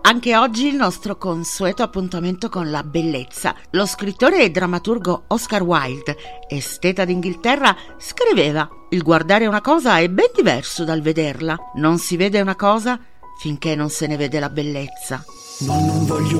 Anche oggi il nostro consueto appuntamento con la bellezza. Lo scrittore e drammaturgo Oscar Wilde, esteta d'Inghilterra, scriveva: il guardare una cosa è ben diverso dal vederla. Non si vede una cosa finché non se ne vede la bellezza. Ma non voglio